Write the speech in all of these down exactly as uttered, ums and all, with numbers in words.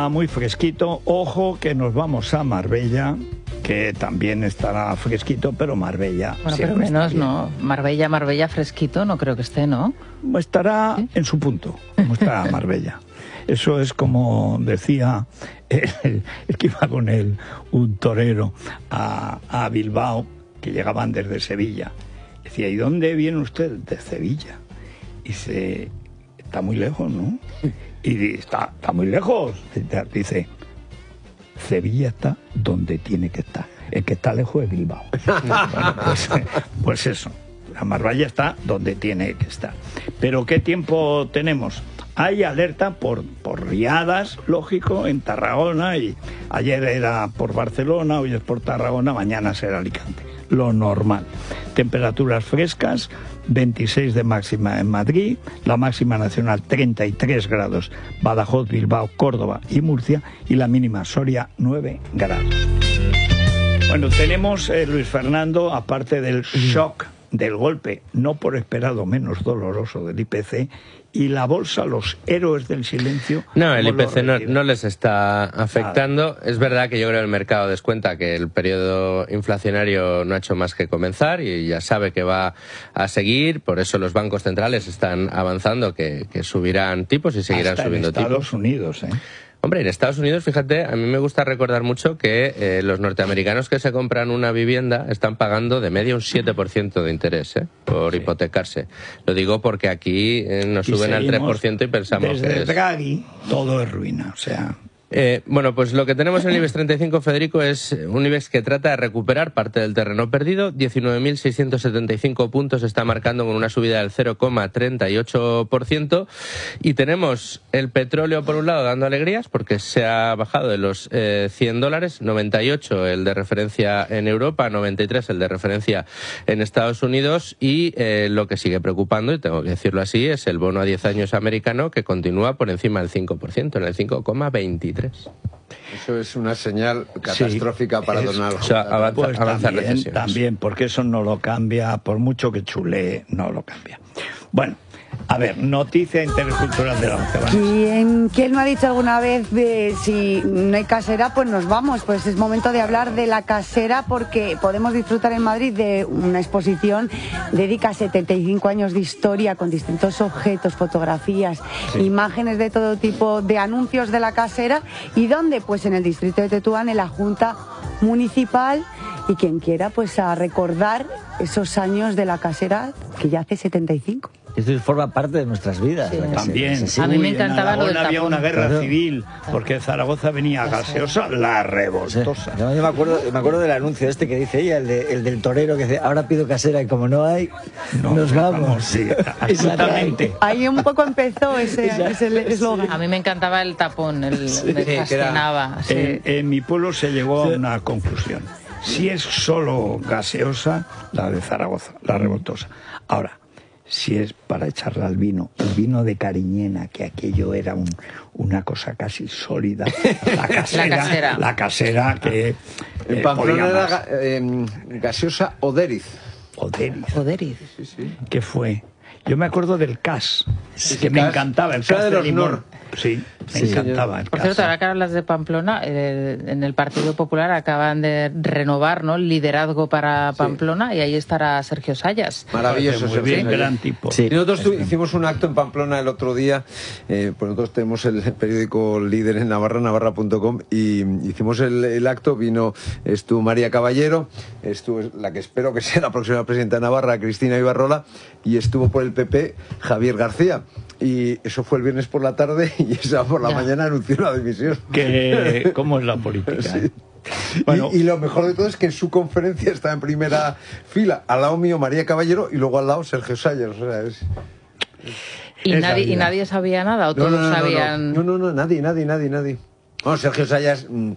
está muy fresquito. Ojo que nos vamos a Marbella, que también estará fresquito, pero Marbella... Bueno, pero menos, ¿no? Marbella, Marbella fresquito, no creo que esté, ¿no? Estará ¿Sí? en su punto, como está Marbella. Eso es como decía el, el que iba con él, un torero a, a Bilbao, que llegaban desde Sevilla. Decía, ¿y dónde viene usted? De Sevilla. Y dice, está muy lejos, ¿no? Y dice, está, está muy lejos. Dice, Sevilla está donde tiene que estar. El que está lejos es Bilbao. Bueno, pues, pues eso, la Marbella está donde tiene que estar. Pero ¿qué tiempo tenemos? Hay alerta por, por riadas, lógico, en Tarragona, y ayer era por Barcelona, hoy es por Tarragona, mañana será Alicante. Lo normal. Temperaturas frescas, veintiséis de máxima en Madrid, la máxima nacional treinta y tres grados, Badajoz, Bilbao, Córdoba y Murcia, y la mínima Soria nueve grados. Bueno, tenemos, eh, Luis Fernando, aparte del shock, del golpe no por esperado menos doloroso del I P C, y la bolsa, los héroes del silencio... No, el I P C no, no les está afectando. Nada. Es verdad que yo creo que el mercado descuenta que el periodo inflacionario no ha hecho más que comenzar y ya sabe que va a seguir. Por eso los bancos centrales están avanzando que, que subirán tipos y seguirán Hasta subiendo en Estados tipos. Unidos, ¿eh? Hombre, en Estados Unidos, fíjate, a mí me gusta recordar mucho que eh, los norteamericanos que se compran una vivienda están pagando de media un siete por ciento de interés ¿eh? por sí. hipotecarse. Lo digo porque aquí eh, nos y suben al tres por ciento y pensamos desde que es... Draghi todo es ruina, o sea... Eh, bueno, pues lo que tenemos en el IBEX treinta y cinco, Federico, es un IBEX que trata de recuperar parte del terreno perdido. diecinueve mil seiscientos setenta y cinco puntos está marcando con una subida del cero coma treinta y ocho por ciento. Y tenemos el petróleo, por un lado, dando alegrías, porque se ha bajado de los eh, cien dólares, noventa y ocho el de referencia en Europa, noventa y tres el de referencia en Estados Unidos. Y eh, lo que sigue preocupando, y tengo que decirlo así, es el bono a diez años americano, que continúa por encima del cinco por ciento, en el cinco coma veintitrés. Eso es una señal catastrófica sí, para Donald Trump. O sea, avanza, pues avanza también, también, porque eso no lo cambia, por mucho que chulee, no lo cambia. Bueno, a ver, noticia intercultural de la once. ¿Quién, ¿Quién no ha dicho alguna vez de si no hay casera, pues nos vamos? Pues es momento de hablar de la casera, porque podemos disfrutar en Madrid de una exposición dedica setenta y cinco años de historia con distintos objetos, fotografías, sí. imágenes de todo tipo, de anuncios de la casera. ¿Y dónde? Pues en el distrito de Tetuán, en la Junta Municipal, y quien quiera pues a recordar esos años de la casera que ya hace setenta y cinco. Esto forma parte de nuestras vidas. Sí, también. Sí. A mí me encantaba lo del tapón. Había una guerra claro. civil, porque en Zaragoza venía gaseosa, la revoltosa. Sí. No, yo me acuerdo, me acuerdo del anuncio este que dice ella, el, de, el del torero, que dice, ahora pido casera y como no hay, no, nos vamos. vamos sí, absolutamente. Ahí un poco empezó ese eslogan. A mí me encantaba el tapón, el, sí, me fascinaba. Sí. En, en mi pueblo se llegó a una conclusión. Si es solo gaseosa, la de Zaragoza, la revoltosa. Ahora, si es para echarla al vino, el vino de Cariñena, que aquello era un, una cosa casi sólida, la casera, la casera, la casera que... En eh, Pamplona era eh, gaseosa Oderiz. Oderiz. Oderiz. Sí, sí. ¿Qué fue? Yo me acuerdo del cas, sí, que me encantaba, el cas de, de los limón. Nor. Sí, me sí, encantaba. El Por cas. cierto, ahora que hablas de Pamplona, eh, en el Partido Popular acaban de renovar, ¿no?, el liderazgo para Pamplona, sí. y ahí estará Sergio Sayas. Maravilloso, muy bien, Sergio. gran tipo. Sí. Y nosotros tu, hicimos un acto en Pamplona el otro día, eh, pues nosotros tenemos el periódico líder en Navarra, navarra punto com, y hicimos el, el acto, vino, estuvo María Caballero, estuvo la que espero que sea la próxima presidenta de Navarra, Cristina Ibarrola, y estuvo por el P P Javier García. Y eso fue el viernes por la tarde y esa por la ya. mañana anunció la dimisión. Que, ¿cómo es la política? Sí. Bueno, y, y lo mejor de todo es que en su conferencia está en primera fila, al lado mío María Caballero y luego al lado Sergio Sayas. O sea, es, ¿Y, es nadie, ¿Y nadie sabía nada o no, todos no, no, sabían...? No, no, no, no, nadie, nadie, nadie, nadie. Bueno, Sergio Sayas, mmm,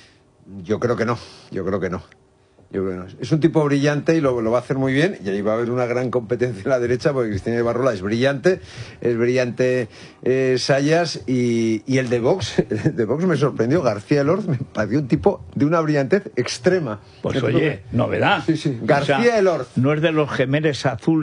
yo creo que no, yo creo que no. Yo creo que no. Es un tipo brillante y lo, lo va a hacer muy bien, y ahí va a haber una gran competencia en la derecha porque Cristina Ibarrola es brillante, es brillante eh, Sayas, y, y el de Vox, el de Vox me sorprendió, García Elorz me pareció un tipo de una brillantez extrema. Pues oye, novedad. Sí, sí. García o sea, Elorz. No es de los gemeres azules.